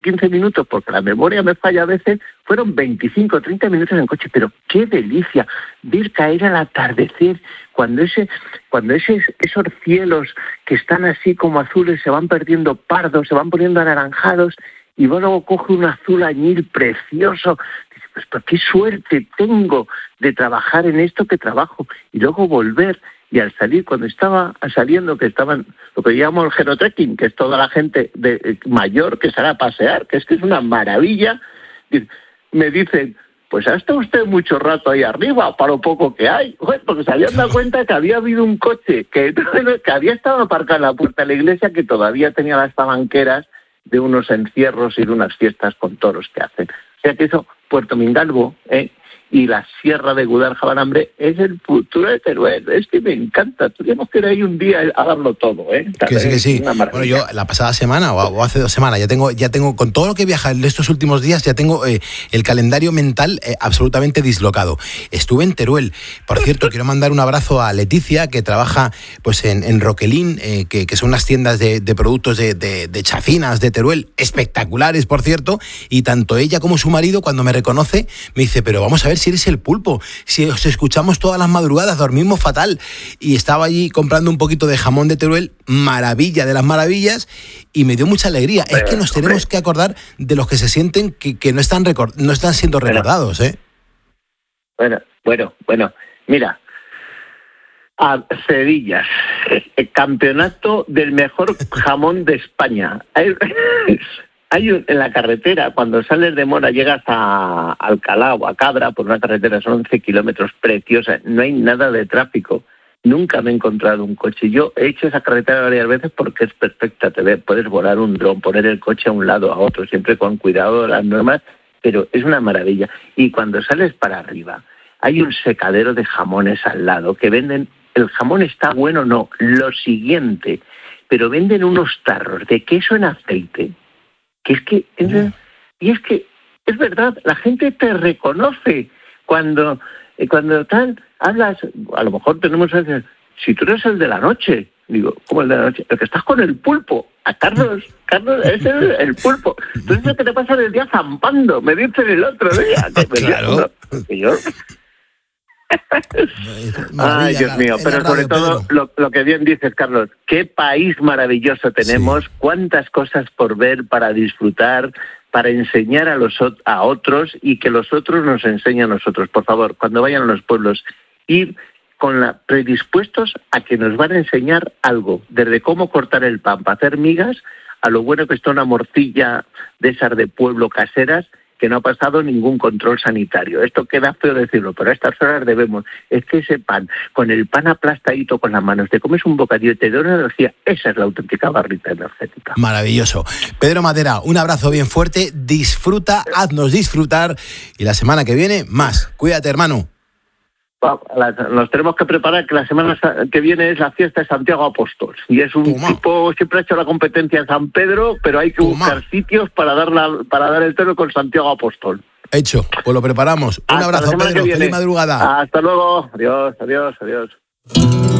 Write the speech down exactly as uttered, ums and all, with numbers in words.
quince minutos, porque la memoria me falla a veces, fueron veinticinco, treinta minutos en coche, pero qué delicia ver caer al atardecer, cuando ese, cuando ese, esos cielos que están así como azules se van perdiendo pardos, se van poniendo anaranjados, y luego coge un azul añil precioso. Dice, pues, pues qué suerte tengo de trabajar en esto que trabajo, y luego volver. Y al salir, cuando estaba saliendo, que estaban lo que llamamos el genotrekking, que es toda la gente de, eh, mayor que sale a pasear, que es que es una maravilla, me dicen, pues ha estado usted mucho rato ahí arriba, para lo poco que hay. Bueno, porque se habían dado cuenta que había habido un coche que, que había estado aparcado en la puerta de la iglesia, que todavía tenía las tabanqueras de unos encierros y de unas fiestas con toros que hacen. O sea que eso, Puerto Mingalvo, ¿eh? y la Sierra de Guadalajara es el futuro de Teruel. Es que me encanta. Tendríamos que ir ahí un día a darlo todo, ¿eh? Que sí, que sí. Bueno, yo la pasada semana o, o hace dos semanas ya tengo, ya tengo con todo lo que he viajado en estos últimos días, ya tengo eh, el calendario mental eh, absolutamente dislocado. Estuve en Teruel. Por cierto, quiero mandar un abrazo a Leticia, que trabaja pues en, en Roquelín, eh, que, que son unas tiendas de, de productos de, de, de chacinas de Teruel, espectaculares, por cierto, y tanto ella como su marido, cuando me reconoce, me dice, pero vamos a ver si eres el Pulpo, si os escuchamos todas las madrugadas, dormimos fatal. Y estaba allí comprando un poquito de jamón de Teruel, maravilla de las maravillas, y me dio mucha alegría. Hombre, es que nos tenemos hombre. que acordar de los que se sienten que, que no están record- no están siendo bueno, recordados, ¿eh? Bueno, bueno, bueno, mira, a Cerillas, el campeonato del mejor jamón de España. Hay un, en la carretera, cuando sales de Mora, llegas a Alcalá o a Cabra, por una carretera, son once kilómetros, preciosa, no hay nada de tráfico. Nunca me he encontrado un coche. Yo he hecho esa carretera varias veces porque es perfecta. Te ves, puedes volar un dron, poner el coche a un lado, a otro, siempre con cuidado de las normas, pero es una maravilla. Y cuando sales para arriba, hay un secadero de jamones al lado que venden. El jamón está bueno, no, lo siguiente, pero venden unos tarros de queso en aceite. Que es que es, y es que es verdad, la gente te reconoce cuando cuando tal hablas. A lo mejor tenemos que decir, si tú eres el de la noche, digo, ¿cómo el de la noche? El que estás con el Pulpo. A Carlos, Carlos es el, el Pulpo. Entonces es que te pasas el día zampando, me dicen el otro día. Claro. Que yo... Ay, Dios mío, pero sobre todo lo, lo que bien dices, Carlos, qué país maravilloso tenemos, sí. Cuántas cosas por ver, para disfrutar, para enseñar a los a otros y que los otros nos enseñen a nosotros. Por favor, cuando vayan a los pueblos, ir con la predispuestos a que nos van a enseñar algo, desde cómo cortar el pan para hacer migas, a lo bueno que está una morcilla de esas de pueblo caseras, que no ha pasado ningún control sanitario. Esto queda feo decirlo, pero a estas horas debemos. Es que ese pan, con el pan aplastadito con las manos, te comes un bocadillo y te da una energía. Esa es la auténtica barrita energética. Maravilloso. Pedro Matera, un abrazo bien fuerte. Disfruta, haznos disfrutar. Y la semana que viene, más. Cuídate, hermano. Nos tenemos que preparar, que la semana que viene es la fiesta de Santiago Apóstol. Y es un Toma. tipo, siempre ha hecho la competencia en San Pedro, pero hay que Toma. buscar sitios para dar, la, para dar el toro con Santiago Apóstol. Hecho, pues lo preparamos. Un Hasta abrazo, Pedro. Feliz madrugada. Hasta luego. Adiós, adiós, adiós.